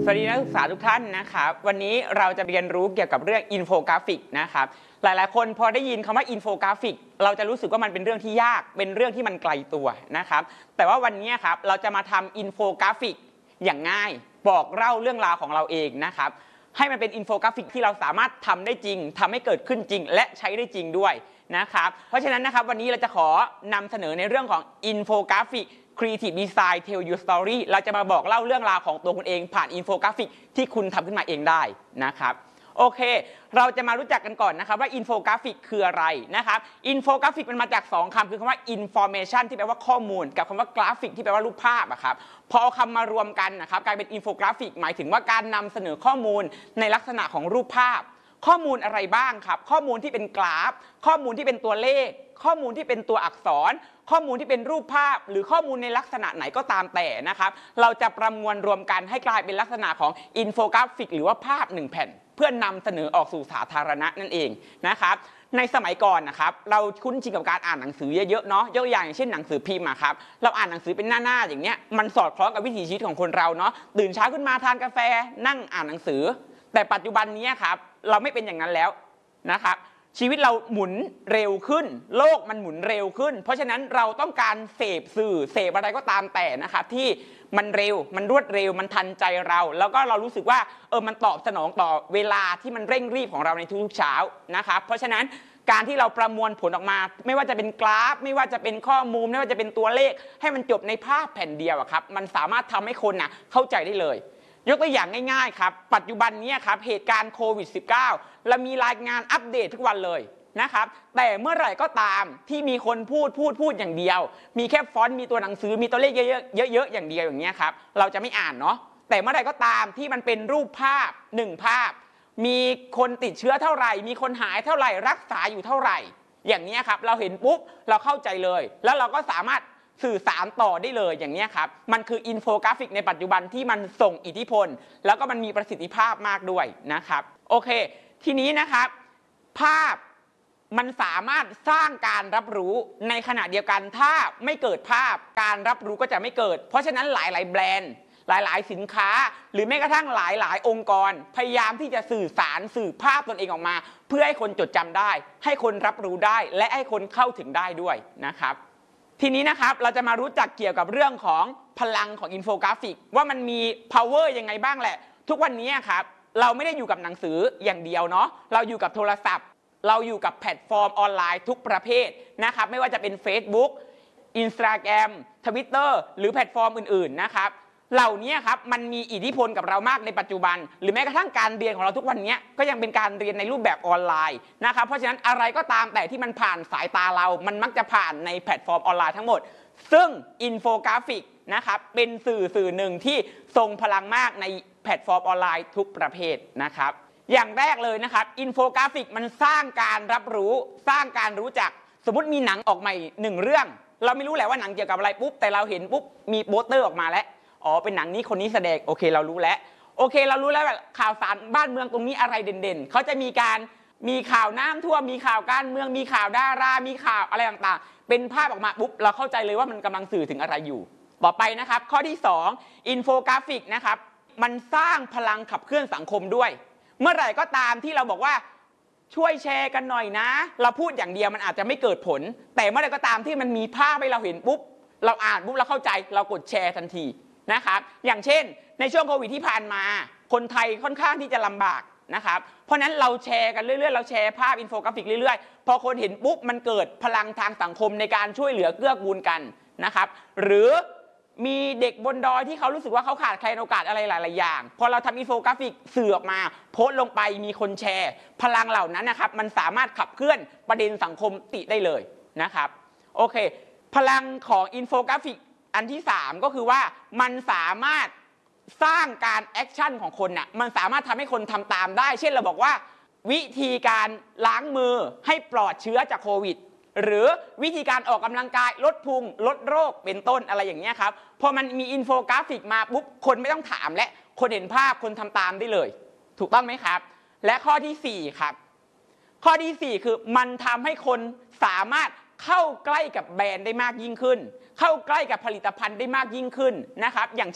สวัสดีนักศึกษาทุกท่านนะครับวันนี้เราจะเรียนรู้เกี่ยวกับเรื่องอินโฟกราฟิกนะครับหลายๆคนพอได้ยินคำว่าอินโฟกราฟิกเราจะรู้สึกว่ามันเป็นเรื่องที่ยากเป็นเรื่องที่มันไกลตัวนะครับแต่ว่าวันนี้ครับเราจะมาทำอินโฟกราฟิกอย่างง่ายบอกเล่าเรื่องราวของเราเองนะครับให้มันเป็นอินโฟกราฟิกที่เราสามารถทำได้จริงทำให้เกิดขึ้นจริงและใช้ได้จริงด้วยนะครับเพราะฉะนั้นนะครับวันนี้เราจะขอนำเสนอในเรื่องของอินโฟกราฟิกCreative Design Tell Your Story เราจะมาบอกเล่าเรื่องราวของตัวคุณเองผ่านอินโฟกราฟิกที่คุณทำขึ้นมาเองได้นะครับโอเคเราจะมารู้จักกันก่อนนะครับว่าอินโฟกราฟิกคืออะไรนะครับอินโฟกราฟิกมันมาจาก2คำคือคำว่า information ที่แปลว่าข้อมูลกับคำว่ากราฟิกที่แปลว่ารูปภาพครับพอเอาคำมารวมกันนะครับกลายเป็นอินโฟกราฟิกหมายถึงว่าการนำเสนอข้อมูลในลักษณะของรูปภาพข้อมูลอะไรบ้างครับข้อมูลที่เป็นกราฟข้อมูลที่เป็นตัวเลขข้อมูลที่เป็นตัวอักษรข้อมูลที่เป็นรูปภาพหรือข้อมูลในลักษณะไหนก็ตามแต่นะครับเราจะประมวลรวมกันให้กลายเป็นลักษณะของอินโฟกราฟิกหรือว่าภาพ1แผ่นเพื่อนำเสนอออกสู่สาธารณะนั่นเองนะครับในสมัยก่อนนะครับเราคุ้นชินกับการอ่านหนังสือเยอะๆเนาะยกตัวอย่างเช่นหนังสือพิมพ์ครับเราอ่านหนังสือเป็นหน้าๆอย่างเนี้ยมันสอดคล้องกับวิถีชีวิตของคนเราเนาะตื่นเช้าขึ้นมาทานกาแฟนั่งอ่านหนังสือแต่ปัจจุบันนี้ครับเราไม่เป็นอย่างนั้นแล้วนะครับชีวิตเราหมุนเร็วขึ้นโลกมันหมุนเร็วขึ้นเพราะฉะนั้นเราต้องการเสพสื่อเสพอะไรก็ตามแต่นะครับที่มันเร็วมันรวดเร็วมันทันใจเราแล้วก็เรารู้สึกว่ามันตอบสนองต่อเวลาที่มันเร่งรีบของเราในทุกๆเช้านะครับเพราะฉะนั้นการที่เราประมวลผลออกมาไม่ว่าจะเป็นกราฟไม่ว่าจะเป็นข้อมูลไม่ว่าจะเป็นตัวเลขให้มันจบในภาพแผ่นเดียวครับมันสามารถทำให้คนเข้าใจได้เลยยกตัวอย่างง่ายๆครับปัจจุบันนี้ครับเหตุการณ์โควิด -19 เรามีรายงานอัปเดตทุกวันเลยนะครับแต่เมื่อไหร่ก็ตามที่มีคนพูดอย่างเดียวมีแค่ฟอนต์มีตัวหนังสือมีตัวเลขเยอะๆอย่างเดียวอย่างเงี้ยครับเราจะไม่อ่านเนาะแต่เมื่อไหร่ก็ตามที่มันเป็นรูปภาพ1ภาพมีคนติดเชื้อเท่าไหร่มีคนหายเท่าไหร่รักษาอยู่เท่าไหร่อย่างนี้ครับเราเห็นปุ๊บเราเข้าใจเลยแล้วเราก็สามารถสื่อสารต่อได้เลยอย่างนี้ครับมันคืออินโฟกราฟิกในปัจจุบันที่มันส่งอิทธิพลแล้วก็มันมีประสิทธิภาพมากด้วยนะครับโอเคทีนี้นะครับภาพมันสามารถสร้างการรับรู้ในขณะเดียวกันถ้าไม่เกิดภาพการรับรู้ก็จะไม่เกิดเพราะฉะนั้นหลายๆแบรนด์หลายๆสินค้าหรือแม้กระทั่งหลายๆองค์กรพยายามที่จะสื่อสารสื่อภาพตนเองออกมาเพื่อให้คนจดจำได้ให้คนรับรู้ได้และให้คนเข้าถึงได้ด้วยนะครับทีนี้นะครับเราจะมารู้จักเกี่ยวกับเรื่องของพลังของอินโฟกราฟิกว่ามันมี power ยังไงบ้างแหละทุกวันนี้ครับเราไม่ได้อยู่กับหนังสืออย่างเดียวเนาะเราอยู่กับโทรศัพท์เราอยู่กับแพลตฟอร์มออนไลน์ทุกประเภทนะครับไม่ว่าจะเป็น Facebook Instagram Twitter หรือแพลตฟอร์มอื่นๆนะครับเหล่านี้ครับมันมีอิทธิพลกับเรามากในปัจจุบันหรือแม้กระทั่งการเรียนของเราทุกวันนี้ก็ยังเป็นการเรียนในรูปแบบออนไลน์นะครับเพราะฉะนั้นอะไรก็ตามแต่ที่มันผ่านสายตาเรามันมักจะผ่านในแพลตฟอร์มออนไลน์ทั้งหมดซึ่งอินโฟกราฟิกนะครับเป็นสื่อหนึ่งที่ทรงพลังมากในแพลตฟอร์มออนไลน์ทุกประเภทนะครับอย่างแรกเลยนะครับอินโฟกราฟิกมันสร้างการรับรู้สร้างการรู้จักสมมติมีหนังออกมา1เรื่องเราไม่รู้แหละว่าหนังเกี่ยวกับอะไรปุ๊บแต่เราเห็นปุ๊บมีโปสเตอร์ออกมาแล้วเป็นหนังนี้คนนี้แสดงโอเคเรารู้แล้วข่าวสารบ้านเมืองตรงนี้อะไรเด่นๆเขาจะมีข่าวน้ำท่วมมีข่าวการเมืองมีข่าวดารามีข่าวอะไรต่างๆเป็นภาพออกมาปุ๊บเราเข้าใจเลยว่ามันกำลังสื่อถึงอะไรอยู่ต่อไปนะครับข้อที่2อินโฟกราฟิกนะครับมันสร้างพลังขับเคลื่อนสังคมด้วยเมื่อไหร่ก็ตามที่เราบอกว่าช่วยแชร์กันหน่อยนะเราพูดอย่างเดียวมันอาจจะไม่เกิดผลแต่เมื่อไหร่ก็ตามที่มันมีภาพให้เราเห็นปุ๊บเราอ่านปุ๊บเราเข้าใจเรากดแชร์ทันทีนะครับอย่างเช่นในช่วงโควิดที่ผ่านมาคนไทยค่อนข้างที่จะลำบากนะครับเพราะนั้นเราแชร์กันเรื่อยๆเราแชร์ภาพอินโฟกราฟิกเรื่อยๆพอคนเห็นปุ๊บมันเกิดพลังทางสังคมในการช่วยเหลือเกื้อกูลกันนะครับหรือมีเด็กบนดอยที่เขารู้สึกว่าเขาขาดแคลนโอกาสอะไรหลายๆอย่างพอเราทำอินโฟกราฟิกสื่อออกมาโพสต์ลงไปมีคนแชร์พลังเหล่านั้นนะครับมันสามารถขับเคลื่อนประเด็นสังคมติได้เลยนะครับโอเคพลังของอินโฟกราฟิกอันที่3ก็คือว่ามันสามารถสร้างการแอคชั่นของคนมันสามารถทำให้คนทำตามได้เช่นเราบอกว่าวิธีการล้างมือให้ปลอดเชื้อจากโควิดหรือวิธีการออกกำลังกายลดพุงลดโรคเป็นต้นอะไรอย่างนี้ครับพอมันมีอินโฟกราฟิกมาปุ๊บคนไม่ต้องถามและคนเห็นภาพคนทำตามได้เลยถูกต้องไหมครับและข้อที่4ครับข้อที่4คือมันทำให้คนสามารถเข้าใกล้กับแบรนด์ได้มากยิ่งขึ้นเข้าใกล้กับผลิตภัณฑ์ได้มากยิ่งขึ้นนะครับอย่างเช่น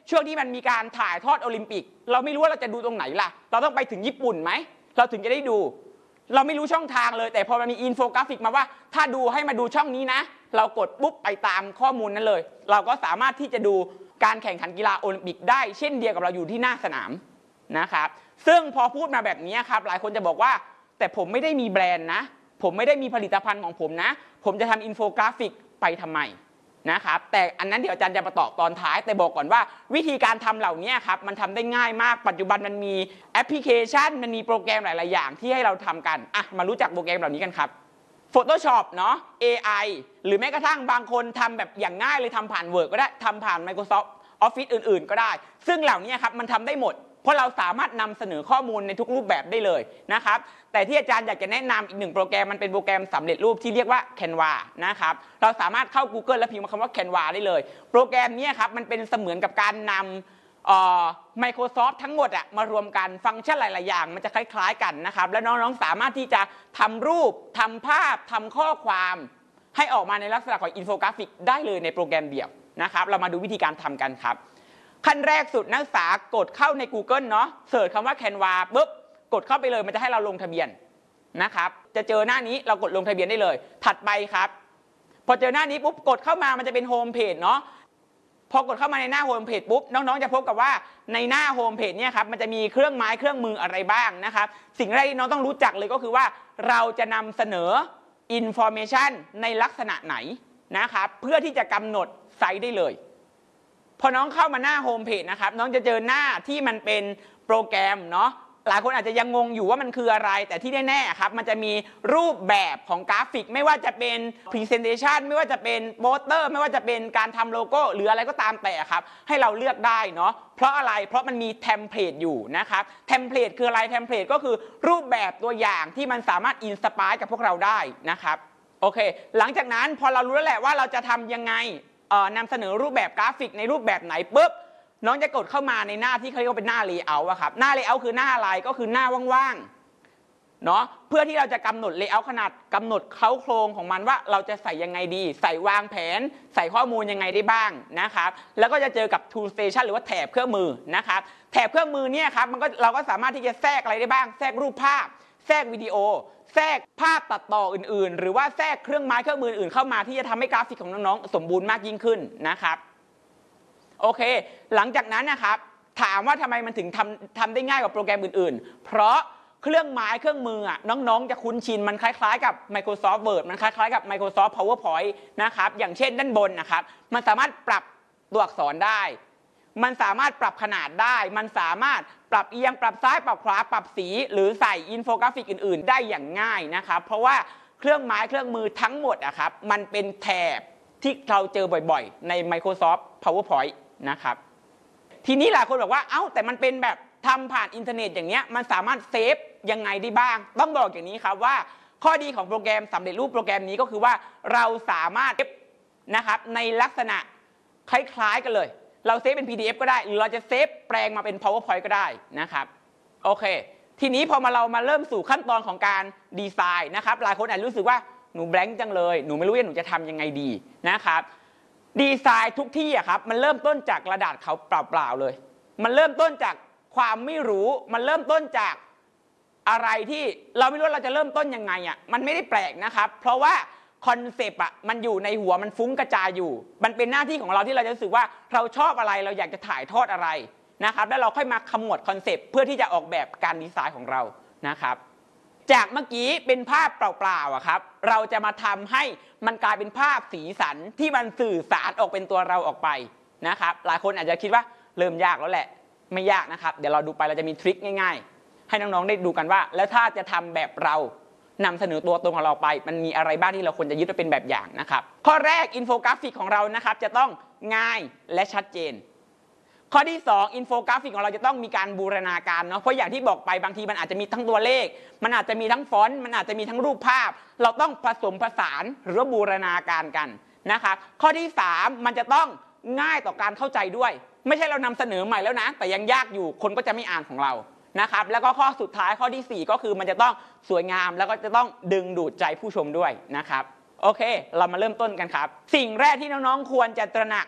ช่วงที่มันมีการถ่ายทอดโอลิมปิกเราไม่รู้ว่าเราจะดูตรงไหนล่ะเราต้องไปถึงญี่ปุ่นไหมเราถึงจะได้ดูเราไม่รู้ช่องทางเลยแต่พอมันมีอินโฟกราฟิกมาว่าถ้าดูให้มาดูช่องนี้นะเรากดปุ๊บไปตามข้อมูลนั้นเลยเราก็สามารถที่จะดูการแข่งขันกีฬาโอลิมปิกได้เช่นเดียวกับเราอยู่ที่หน้าสนามนะครับซึ่งพอพูดมาแบบนี้ครับหลายคนจะบอกว่าแต่ผมไม่ได้มีแบรนด์นะผมไม่ได้มีผลิตภัณฑ์ของผมนะผมจะทำอินโฟกราฟิกไปทำไมนะครับแต่อันนั้นเดี๋ยวอาจารย์จะมาตอบตอนท้ายแต่บอกก่อนว่าวิธีการทำเหล่านี้ครับมันทำได้ง่ายมากปัจจุบันมันมีแอปพลิเคชันมันมีโปรแกรมหลายๆอย่างที่ให้เราทำกันมารู้จักโปรแกรมเหล่านี้กันครับ Photoshop เนาะ AI หรือแม้กระทั่งบางคนทำแบบอย่างง่ายเลยทำผ่าน Word ก็ได้ทำผ่าน Microsoft Office อื่นๆก็ได้ซึ่งเหล่านี้ครับมันทำได้หมดเพราะเราสามารถนำเสนอข้อมูลในทุกรูปแบบได้เลยนะครับแต่ที่อาจารย์อยากจะแนะนำอีกหนึ่งโปรแกรมมันเป็นโปรแกรมสำเร็จรูปที่เรียกว่า Canva นะครับเราสามารถเข้า Google แล้วพิมพ์คำว่า Canva ได้เลยโปรแกรมนี้ครับมันเป็นเสมือนกับการนำMicrosoft ทั้งหมดมารวมกันฟังก์ชันหลายๆอย่างมันจะคล้ายๆกันนะครับและน้องๆสามารถที่จะทำรูปทำภาพทำข้อความให้ออกมาในลักษณะของอินโฟกราฟิกได้เลยในโปรแกรมเดียวนะครับเรามาดูวิธีการทำกันครับขั้นแรกสุดนักศึกษากดเข้าใน Google เนาะเสิร์ชคำว่า Canva ปุ๊บกดเข้าไปเลยมันจะให้เราลงทะเบียนนะครับจะเจอหน้านี้เรากดลงทะเบียนได้เลยถัดไปครับพอเจอหน้านี้ปุ๊บกดเข้ามามันจะเป็นโฮมเพจเนาะพอกดเข้ามาในหน้าโฮมเพจปุ๊บน้องๆจะพบกับว่าในหน้าโฮมเพจเนี่ยครับมันจะมีเครื่องไม้เครื่องมืออะไรบ้างนะครับสิ่งแรกที่น้องต้องรู้จักเลยก็คือว่าเราจะนำเสนอ information ในลักษณะไหนนะครับเพื่อที่จะกำหนดไซส์ได้เลยพอน้องเข้ามาหน้าโฮมเพจนะครับน้องจะเจอหน้าที่มันเป็นโปรแกรมเนาะหลายคนอาจจะยังงงอยู่ว่ามันคืออะไรแต่ที่แน่ๆครับมันจะมีรูปแบบของกราฟิกไม่ว่าจะเป็น Presentation ไม่ว่าจะเป็นโปสเตอร์ไม่ว่าจะเป็นการทำโลโก้หรืออะไรก็ตามแต่ครับให้เราเลือกได้เนาะเพราะอะไรเพราะมันมีเทมเพลตอยู่นะครับเทมเพลตคืออะไรเทมเพลตก็คือรูปแบบตัวอย่างที่มันสามารถอินสปายกับพวกเราได้นะครับโอเคหลังจากนั้นพอเรารู้แล้วแหละว่าเราจะทำยังไงนำเสนอรูปแบบกราฟิกในรูปแบบไหนปุ๊บน้องจะกดเข้ามาในหน้าที่เขาเรียกว่าเป็นหน้า layout อะครับหน้า layout คือหน้าอะไรก็คือหน้าว่างๆเนาะเพื่อที่เราจะกำหนด layout ขนาดกำหนดเคล้าโครงของมันว่าเราจะใส่ยังไงดีใส่วางแผนใส่ข้อมูลยังไงได้บ้างนะครับแล้วก็จะเจอกับ tool station หรือว่าแถบเครื่องมือนะครับแถบเครื่องมือเนี่ยครับเราก็สามารถที่จะแทรกอะไรได้บ้างแทรกรูปภาพแทรกวิดีโอแทรกภาพตัดต่ออื่นๆหรือว่าแทรกเครื่องไม้เครื่องมืออื่นเข้ามาที่จะทำให้กราฟิกของน้องๆสมบูรณ์มากยิ่งขึ้นนะครับโอเคหลังจากนั้นนะครับถามว่าทำไมมันถึงทำได้ง่ายกว่าโปรแกรมอื่นๆเพราะเครื่องไม้เครื่องมือน้องๆจะคุ้นชินมันคล้ายๆกับ Microsoft Word มันคล้ายๆกับ Microsoft PowerPoint นะครับอย่างเช่นด้านบนนะครับมันสามารถปรับตัวอักษรได้มันสามารถปรับขนาดได้มันสามารถปรับเอียงปรับซ้ายปรับขวาปรับสีหรือใส่อินโฟกราฟิกอื่นๆได้อย่างง่ายนะครับเพราะว่าเครื่องไม้เครื่องมือทั้งหมดครับมันเป็นแถบที่เราเจอบ่อยๆใน Microsoft PowerPoint นะครับทีนี้หลายคนบอกว่าเอ้าแต่มันเป็นแบบทำผ่านอินเทอร์เน็ตอย่างเงี้ยมันสามารถเซฟยังไงได้บ้างต้องบอกอย่างนี้ครับว่าข้อดีของโปรแกรมสำเร็จรูปโปรแกรมนี้ก็คือว่าเราสามารถนะครับในลักษณะคล้ายๆกันเลยเราเซฟเป็น PDF ก็ได้หรือเราจะเซฟแปลงมาเป็น PowerPoint ก็ได้นะครับโอเคทีนี้พอเรามาเริ่มสู่ขั้นตอนของการดีไซน์นะครับหลายคนอาจรู้สึกว่าหนูแบงค์จังเลยหนูไม่รู้ว่าหนูจะทำยังไงดีนะครับดีไซน์ทุกที่ครับมันเริ่มต้นจากกระดาษขาวเปล่าๆเลยมันเริ่มต้นจากความไม่รู้มันเริ่มต้นจากอะไรที่เราไม่รู้เราจะเริ่มต้นยังไงมันไม่ได้แปลกนะครับเพราะว่าคอนเซปต์มันอยู่ในหัวมันฟุ้งกระจายอยู่มันเป็นหน้าที่ของเราที่เราจะรู้สึกว่าเราชอบอะไรเราอยากจะถ่ายทอดอะไรนะครับแล้วเราค่อยมาขมวดคอนเซปต์เพื่อที่จะออกแบบการดีไซน์ของเรานะครับจากเมื่อกี้เป็นภาพเปล่าๆครับเราจะมาทำให้มันกลายเป็นภาพสีสันที่มันสื่อสารออกเป็นตัวเราออกไปนะครับหลายคนอาจจะคิดว่าเริ่มยากแล้วแหละไม่ยากนะครับเดี๋ยวเราดูไปเราจะมีทริคง่ายๆให้น้องๆได้ดูกันว่าแล้วถ้าจะทำแบบเรานำเสนอตัวตนของเราไปมันมีอะไรบ้างที่เราควรจะยึดไว้เป็นแบบอย่างนะครับข้อแรกอินโฟกราฟิกของเรานะครับจะต้องง่ายและชัดเจนข้อที่2อินโฟกราฟิกของเราจะต้องมีการบูรณาการเนาะเพราะอย่างที่บอกไปบางทีมันอาจจะมีทั้งตัวเลขมันอาจจะมีทั้งฟอนต์มันอาจจะมีทั้งรูปภาพเราต้องผสมผสานหรือบูรณาการกันนะครับข้อที่3มันจะต้องง่ายต่อการเข้าใจด้วยไม่ใช่เรานำเสนอใหม่แล้วนะแต่ยังยากอยู่คนก็จะไม่อ่านของเรานะครับแล้วก็ข้อสุดท้ายข้อที่4ก็คือมันจะต้องสวยงามแล้วก็จะต้องดึงดูดใจผู้ชมด้วยนะครับโอเคเรามาเริ่มต้นกันครับสิ่งแรกที่น้องๆควรจะตระหนัก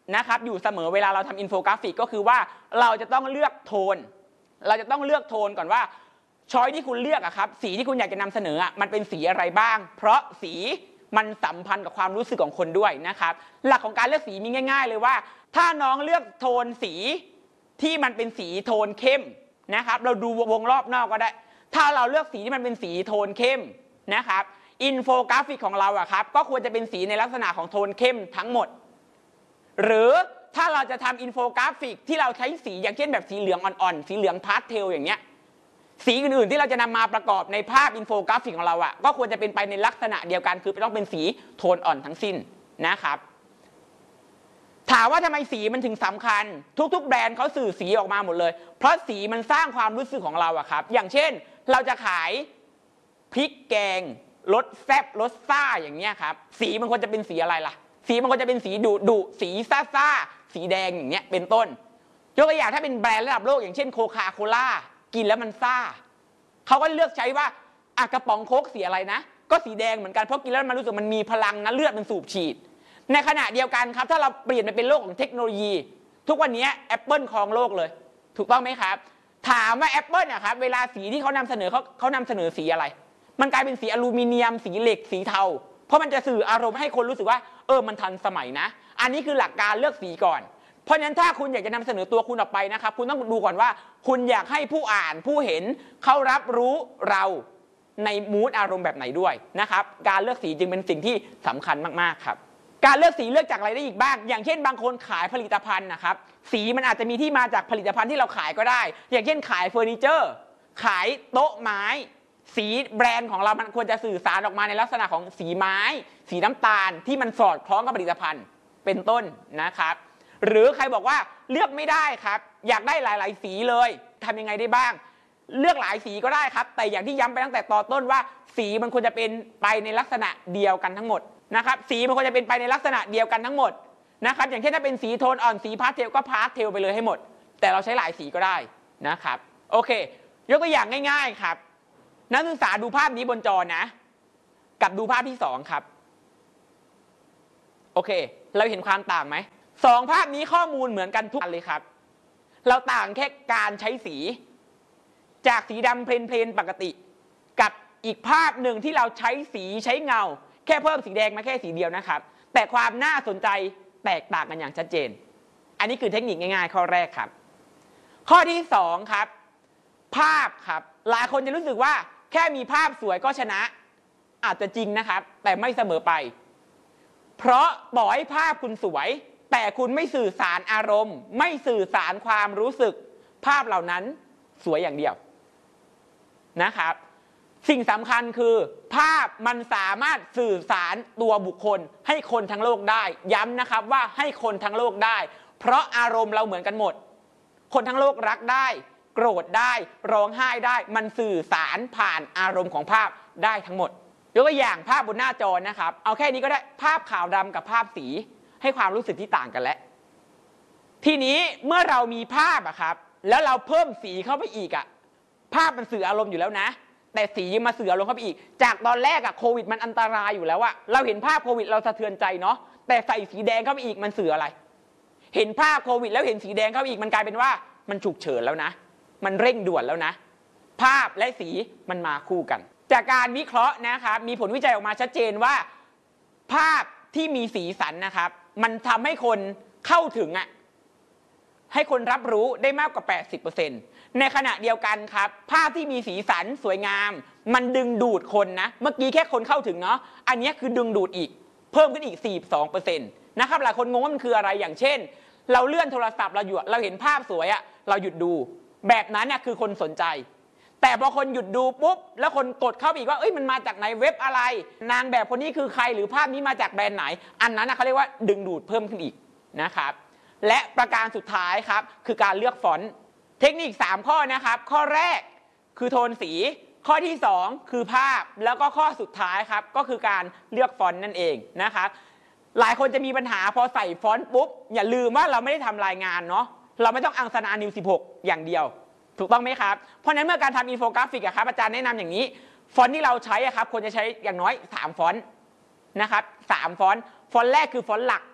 นะครับอยู่เสมอเวลาเราทำอินโฟกราฟิกก็คือว่าเราจะต้องเลือกโทนก่อนว่าช้อยที่คุณเลือกอะครับสีที่คุณอยากจะนำเสนออะมันเป็นสีอะไรบ้างเพราะสีมันสัมพันธ์กับความรู้สึกของคนด้วยนะครับหลักของการเลือกสีมีง่ายๆเลยว่าถ้าน้องเลือกโทนสีที่มันเป็นสีโทนเข้มนะครับเราดูวงรอบนอกก็ได้ถ้าเราเลือกสีที่มันเป็นสีโทนเข้มนะครับอินโฟกราฟิกของเราอะครับก็ควรจะเป็นสีในลักษณะของโทนเข้มทั้งหมดหรือถ้าเราจะทำอินโฟกราฟิกที่เราใช้สีอย่างเช่นแบบสีเหลืองอ่อนๆสีเหลืองพาสเทลอย่างเงี้ยสีอื่นๆที่เราจะนำมาประกอบในภาพอินโฟกราฟิกของเราอะก็ควรจะเป็นไปในลักษณะเดียวกันคือต้องเป็นสีโทนอ่อนทั้งสิ้นนะครับถามว่าทำไมสีมันถึงสำคัญทุกๆแบรนด์เขาสื่อสีออกมาหมดเลยเพราะสีมันสร้างความรู้สึกของเราอะครับอย่างเช่นเราจะขายพริกแกงรสแซ่บรสซ่าอย่างเงี้ยครับสีมันควรจะเป็นสีอะไรล่ะสีมันควรจะเป็นสีดุสีซ่าสีแดงอย่างเงี้ยเป็นต้นยกตัวอย่างถ้าเป็นแบรนด์ระดับโลกอย่างเช่นโคคาโคล่ากินแล้วมันซ่าเขาก็เลือกใช้ว่ากระป๋องโค้กสีอะไรนะก็สีแดงเหมือนกันเพราะกินแล้วมันรู้สึกมันมีพลังนะเลือดมันสูบฉีดในขณะเดียวกันครับถ้าเราเปลี่ยนไปเป็นโลกของเทคโนโลยีทุกวันนี้ Apple ครองโลกเลยถูกต้องไหมครับถามว่า Apple นะครับเวลาสีที่เขานำเสนอเขานำเสนอสีอะไรมันกลายเป็นสีอลูมิเนียมสีเหล็กสีเทาเพราะมันจะสื่ออารมณ์ให้คนรู้สึกว่ามันทันสมัยนะอันนี้คือหลักการเลือกสีก่อนเพราะฉะนั้นถ้าคุณอยากจะนำเสนอตัวคุณออกไปนะครับคุณต้องดูก่อนว่าคุณอยากให้ผู้อ่านผู้เห็นเขารับรู้เราในมูดอารมณ์แบบไหนด้วยนะครับการเลือกสีจึงเป็นสิ่งที่สำคัญมากๆครับการเลือกสีเลือกจากอะไรได้อีกบ้างอย่างเช่นบางคนขายผลิตภัณฑ์นะครับสีมันอาจจะมีที่มาจากผลิตภัณฑ์ที่เราขายก็ได้อย่างเช่นขายเฟอร์นิเจอร์ขายโต๊ะไม้สีแบรนด์ของเรามันควรจะสื่อสารออกมาในลักษณะของสีไม้สีน้ำตาลที่มันสอดคล้องกับผลิตภัณฑ์เป็นต้นนะครับหรือใครบอกว่าเลือกไม่ได้ครับอยากได้หลายๆสีเลยทำยังไงได้บ้างเลือกหลายสีก็ได้ครับแต่อย่างที่ย้ำไปตั้งแต่ตอนต้นว่าสีมันควรจะเป็นไปในลักษณะเดียวกันทั้งหมดนะครับสีมันควรจะเป็นไปในลักษณะเดียวกันทั้งหมดนะครับอย่างเช่นถ้าเป็นสีโทนอ่อนสีพาสเทลก็พาสเทลไปเลยให้หมดแต่เราใช้หลายสีก็ได้นะครับโอเคยกตัวอย่างง่ายๆครับนักศึกษาดูภาพนี้บนจอนะกับดูภาพที่2ครับโอเคเราเห็นความต่างไหม2ภาพนี้ข้อมูลเหมือนกันทุกอันเลยครับเราต่างแค่การใช้สีจากสีดำเพลนปกติกับอีกภาพหนึ่งที่เราใช้สีใช้เงาแค่เพิ่มสีแดงมาแค่สีเดียวนะครับแต่ความน่าสนใจแตกต่างกันอย่างชัดเจนอันนี้คือเทคนิคง่ายๆข้อแรกครับข้อที่2ครับภาพครับหลายคนจะรู้สึกว่าแค่มีภาพสวยก็ชนะอาจจะจริงนะครับแต่ไม่เสมอไปเพราะต่อให้ภาพคุณสวยแต่คุณไม่สื่อสารอารมณ์ไม่สื่อสารความรู้สึกภาพเหล่านั้นสวยอย่างเดียวนะครับสิ่งสำคัญคือภาพมันสามารถสื่อสารตัวบุคคลให้คนทั้งโลกได้ย้ำนะครับว่าให้คนทั้งโลกได้เพราะอารมณ์เราเหมือนกันหมดคนทั้งโลกรักได้โกรธได้ร้องไห้ได้มันสื่อสารผ่านอารมณ์ของภาพได้ทั้งหมดยกตัวอย่างภาพบนหน้าจอนะครับเอาแค่นี้ก็ได้ภาพขาวดำกับภาพสีให้ความรู้สึกที่ต่างกันแล้วทีนี้เมื่อเรามีภาพครับแล้วเราเพิ่มสีเข้าไปอีกภาพมันสื่ออารมณ์อยู่แล้วนะแต่สีมาสื่ออารมณ์เข้าไปอีกจากตอนแรกโควิดมันอันตรายอยู่แล้วเราเห็นภาพโควิดเราสะเทือนใจเนาะแต่ใส่สีแดงเข้าไปอีกมันสื่ออะไรเห็นภาพโควิดแล้วเห็นสีแดงเข้าไปอีกมันกลายเป็นว่ามันฉุกเฉินแล้วนะมันเร่งด่วนแล้วนะภาพและสีมันมาคู่กันจากการวิเคราะห์นะครับมีผลวิจัยออกมาชัดเจนว่าภาพที่มีสีสันนะครับมันทำให้คนเข้าถึงให้คนรับรู้ได้มากกว่า 80% ในขณะเดียวกันครับภาพที่มีสีสันสวยงามมันดึงดูดคนนะเมื่อกี้แค่คนเข้าถึงเนาะอันนี้คือดึงดูดอีกเพิ่มขึ้นอีก 42% นะครับหลายคนงงว่ามันคืออะไรอย่างเช่นเราเลื่อนโทรศัพท์เราเห็นภาพสวยเราหยุดดูแบบนั้นคือคนสนใจแต่พอคนหยุดดูปุ๊บแล้วคนกดเข้าอีกว่ามันมาจากไหนเว็บอะไรนางแบบคนนี้คือใครหรือภาพนี้มาจากแบรนด์ไหนอันนั้นเขาเรียกว่าดึงดูดเพิ่มขึ้นอีกนะครับและประการสุดท้ายครับคือการเลือกฟอนต์เทคนิค3ข้อนะครับข้อแรกคือโทนสีข้อที่2คือภาพแล้วก็ข้อสุดท้ายครับก็คือการเลือกฟอนต์นั่นเองนะครับหลายคนจะมีปัญหาพอใส่ฟอนต์ปุ๊บอย่าลืมว่าเราไม่ได้ทำรายงานเนาะเราไม่ต้องอังสนานิว16อย่างเดียวถูกต้องไหมครับเพราะนั้นเมื่อการทำอินโฟกราฟิกครับอาจารย์แนะนำอย่างนี้ฟอนต์ที่เราใช้ครับควรจะใช้อย่างน้อย3ฟอนต์นะครับ3ฟอนต์แรกคือฟอนต์หลัก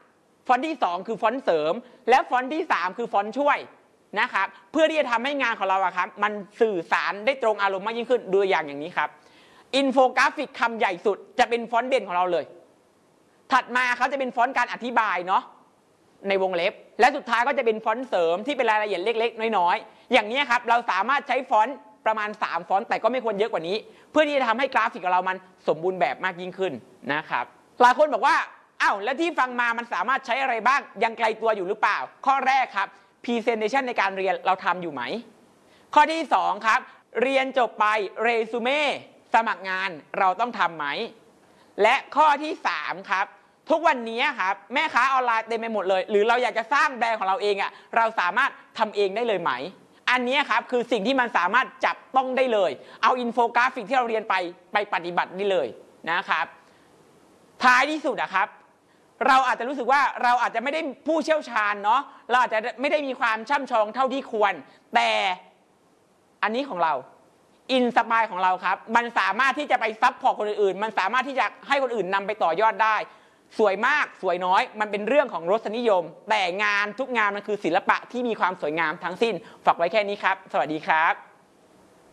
ฟอนต์ที่2คือฟอนต์เสริมและฟอนต์ที่3คือฟอนต์ช่วยนะครับเพื่อที่จะทำให้งานของเราครับมันสื่อสารได้ตรงอารมณ์มากยิ่งขึ้นดูอย่างนี้ครับอินโฟกราฟิกคำใหญ่สุดจะเป็นฟอนต์เด่นของเราเลยถัดมาเขาจะเป็นฟอนต์การอธิบายเนาะในวงเล็บและสุดท้ายก็จะเป็นฟอนต์เสริมที่เป็นรายละเอียดเล็กๆน้อยๆอย่างนี้ครับเราสามารถใช้ฟอนต์ประมาณ3ฟอนต์แต่ก็ไม่ควรเยอะกว่านี้เพื่อที่จะทำให้กราฟิกของเรามันสมบูรณ์แบบมากยิ่งขึ้นนะครับหลายคนบอกว่าอ้าวแล้วที่ฟังมามันสามารถใช้อะไรบ้างยังไกลตัวอยู่หรือเปล่าข้อแรกครับ Presentation ในการเรียนเราทำอยู่ไหมข้อที่2ครับเรียนจบไปเรซูเม่สมัครงานเราต้องทำไหมและข้อที่3ครับทุกวันนี้ครับแม่ค้าออนไลน์เต็มไปหมดเลยหรือเราอยากจะสร้างแบรนด์ของเราเองเราสามารถทำเองได้เลยไหมอันนี้ครับคือสิ่งที่มันสามารถจับต้องได้เลยเอาอินโฟกราฟิกที่เราเรียนไปปฏิบัติได้เลยนะครับท้ายที่สุดครับเราอาจจะรู้สึกว่าเราอาจจะไม่ได้ผู้เชี่ยวชาญเนาะเราอาจจะไม่ได้มีความช่ำชองเท่าที่ควรแต่อันนี้ของเราอินสปายของเราครับมันสามารถที่จะไปซับพอร์ตคนอื่นๆมันสามารถที่จะให้คนอื่นนำไปต่อยอดได้สวยมากสวยน้อยมันเป็นเรื่องของรสนิยมแต่งานทุกงานมันคือศิลปะที่มีความสวยงามทั้งสิ้นฝากไว้แค่นี้ครับสวัสดีครับ